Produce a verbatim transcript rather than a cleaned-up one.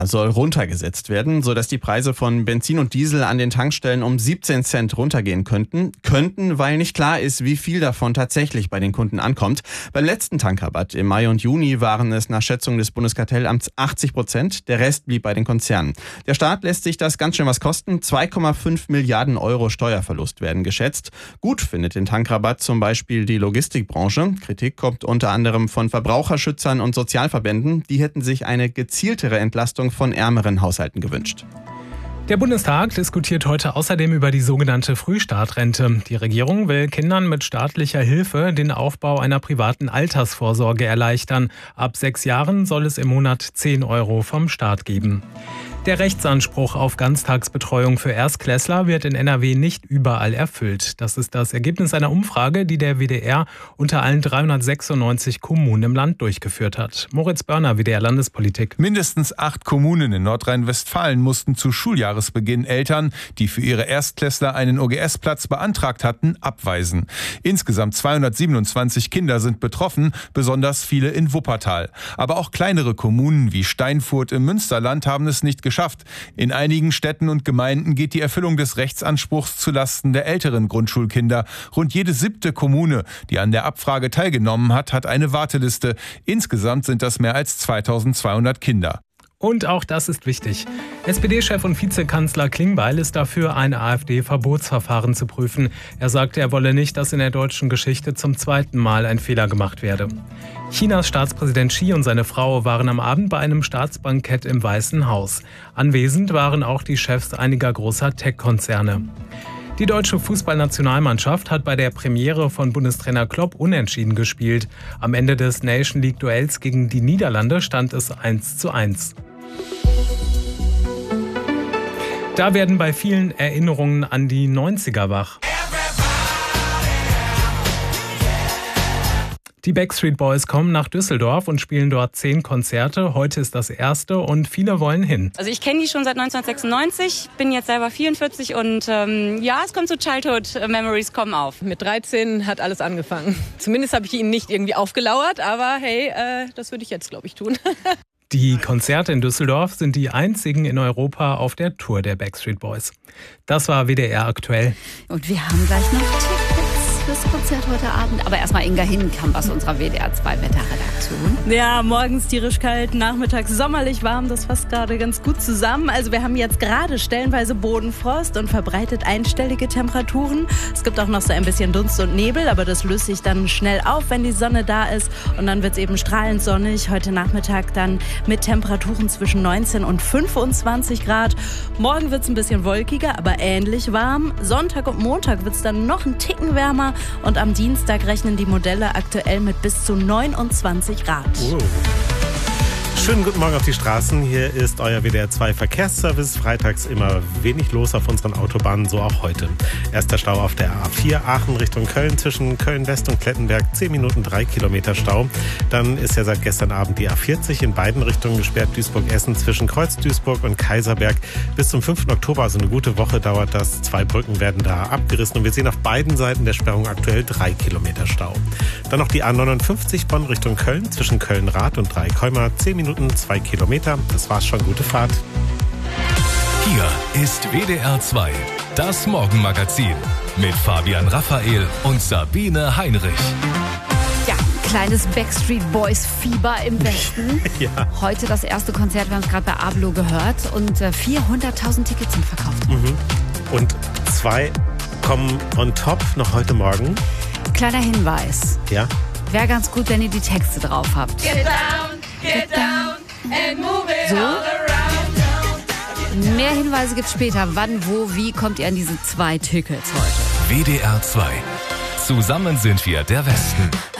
soll runtergesetzt werden, sodass die Preise von Benzin und Diesel an den Tankstellen um siebzehn Cent runtergehen könnten. Könnten, weil nicht klar ist, wie viel davon tatsächlich bei den Kunden ankommt. Beim letzten Tankrabatt im Mai und Juni waren es nach Schätzung des Bundeskartellamts achtzig Prozent. Der Rest blieb bei den Konzernen. Der Staat lässt sich das ganz schön was kosten. zwei Komma fünf Milliarden Euro Steuerverlust werden geschätzt. Gut findet den Tankrabatt zum Beispiel die Logistikbranche. Kritik kommt unter anderem von Verbraucherschützern und Sozialverbänden. Die hätten sich eine gezieltere Entlastung von ärmeren Haushalten gewünscht. Der Bundestag diskutiert heute außerdem über die sogenannte Frühstartrente. Die Regierung will Kindern mit staatlicher Hilfe den Aufbau einer privaten Altersvorsorge erleichtern. Ab sechs Jahren soll es im Monat zehn Euro vom Staat geben. Der Rechtsanspruch auf Ganztagsbetreuung für Erstklässler wird in N R W nicht überall erfüllt. Das ist das Ergebnis einer Umfrage, die der W D R unter allen dreihundertsechsundneunzig Kommunen im Land durchgeführt hat. Moritz Börner, W D R Landespolitik. Mindestens acht Kommunen in Nordrhein-Westfalen mussten zu Schuljahresbeginn Eltern, die für ihre Erstklässler einen O G S-Platz beantragt hatten, abweisen. Insgesamt zweihundertsiebenundzwanzig Kinder sind betroffen, besonders viele in Wuppertal. Aber auch kleinere Kommunen wie Steinfurt im Münsterland haben es nicht geschafft. geschafft. In einigen Städten und Gemeinden geht die Erfüllung des Rechtsanspruchs zulasten der älteren Grundschulkinder. Rund jede siebte Kommune, die an der Abfrage teilgenommen hat, hat eine Warteliste. Insgesamt sind das mehr als zweitausendzweihundert Kinder. Und auch das ist wichtig. S P D-Chef und Vizekanzler Klingbeil ist dafür, ein AfD-Verbotsverfahren zu prüfen. Er sagte, er wolle nicht, dass in der deutschen Geschichte zum zweiten Mal ein Fehler gemacht werde. Chinas Staatspräsident Xi und seine Frau waren am Abend bei einem Staatsbankett im Weißen Haus. Anwesend waren auch die Chefs einiger großer Tech-Konzerne. Die deutsche Fußballnationalmannschaft hat bei der Premiere von Bundestrainer Klopp unentschieden gespielt. Am Ende des Nation League-Duells gegen die Niederlande stand es eins zu eins. Da werden bei vielen Erinnerungen an die neunziger wach. Die Backstreet Boys kommen nach Düsseldorf und spielen dort zehn Konzerte. Heute ist das erste und viele wollen hin. Also ich kenne die schon seit neunzehnhundertsechsundneunzig, bin jetzt selber vierundvierzig und ähm, ja, es kommt so Childhood Memories kommen auf. Mit dreizehn hat alles angefangen. Zumindest habe ich ihnen nicht irgendwie aufgelauert, aber hey, äh, das würde ich jetzt, glaube ich, tun. Die Konzerte in Düsseldorf sind die einzigen in Europa auf der Tour der Backstreet Boys. Das war W D R aktuell. Und wir haben gleich noch Tickets fürs Konzert heute Abend. Aber erstmal Inga Hinkamp aus unserer W D R zwei Wetterredaktion. Ja, morgens tierisch kalt, nachmittags sommerlich warm. Das fasst gerade ganz gut zusammen. Also wir haben jetzt gerade stellenweise Bodenfrost und verbreitet einstellige Temperaturen. Es gibt auch noch so ein bisschen Dunst und Nebel, aber das löst sich dann schnell auf, wenn die Sonne da ist. Und dann wird es eben strahlend sonnig. Heute Nachmittag dann mit Temperaturen zwischen neunzehn und fünfundzwanzig Grad. Morgen wird es ein bisschen wolkiger, aber ähnlich warm. Sonntag und Montag wird es dann noch einen Ticken wärmer. Und am Dienstag rechnen die Modelle aktuell mit bis zu neunundzwanzig Grad. Oh. Schönen guten Morgen auf die Straßen. Hier ist euer W D R zwei Verkehrsservice. Freitags immer wenig los auf unseren Autobahnen, so auch heute. Erster Stau auf der A vier Aachen Richtung Köln zwischen Köln-West und Klettenberg. zehn Minuten, drei Kilometer Stau. Dann ist ja seit gestern Abend die A vierzig in beiden Richtungen gesperrt. Duisburg-Essen zwischen Kreuz-Duisburg und Kaiserberg. Bis zum fünften Oktober, also eine gute Woche dauert das. Zwei Brücken werden da abgerissen und wir sehen auf beiden Seiten der Sperrung aktuell drei Kilometer Stau. Dann noch die A neunundfünfzig Bonn Richtung Köln zwischen Köln-Rath und Dreikäumer. zehn Minuten, zwei Kilometer. Das war's schon. Gute Fahrt. Hier ist W D R zwei, das Morgenmagazin mit Fabian Raphael und Sabine Heinrich. Ja, kleines Backstreet Boys Fieber im Westen. Ja. Heute das erste Konzert, wir haben es gerade bei Ablo gehört und vierhunderttausend Tickets sind verkauft. Mhm. Und zwei kommen on top noch heute Morgen. Kleiner Hinweis. Ja. Wäre ganz gut, wenn ihr die Texte drauf habt. Get down, get down and move it So. all around. Mehr Hinweise gibt's später. Wann, wo, wie kommt ihr an diese zwei Tickets heute? W D R zwei. Zusammen sind wir der Westen.